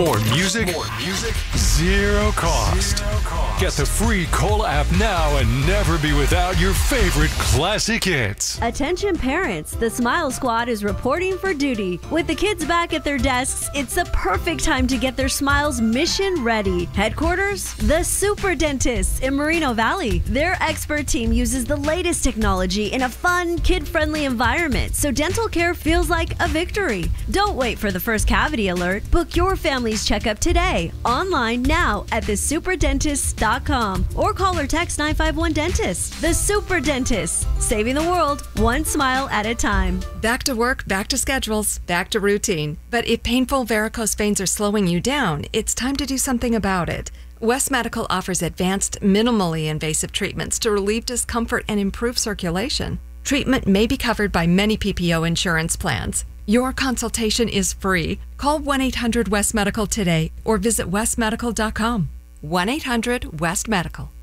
More music, zero cost. Get the free Cola app now and never be without your favorite classic hits. Attention parents, the Smile Squad is reporting for duty. With the kids back at their desks, it's the perfect time to get their smiles mission ready. Headquarters? The Super Dentists in Moreno Valley. Their expert team uses the latest technology in a fun, kid-friendly environment, so dental care feels like a victory. Don't wait for the first cavity alert. Book your family's checkup today, online now at thesuperdentist.com or call or text 951-DENTIST. The Super Dentists, saving the world one smile at a time. Back to work, back to schedules, back to routine. But if painful varicose veins are slowing you down, it's time to do something about it. West Medical offers advanced, minimally invasive treatments to relieve discomfort and improve circulation. Treatment may be covered by many PPO insurance plans. Your consultation is free. Call 1-800-WEST-MEDICAL today or visit westmedical.com. 1-800-WEST-MEDICAL.